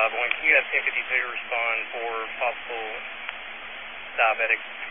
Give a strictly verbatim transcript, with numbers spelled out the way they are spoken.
five one. Can you have ten fifty-two respond for possible diabetics